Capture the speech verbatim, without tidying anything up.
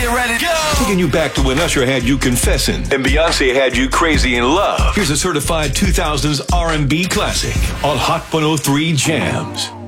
get ready to go. Taking you back to when Usher had you confessing and Beyonce had you crazy in love. Here's a certified two thousands R and B classic on Hot one oh three Jams.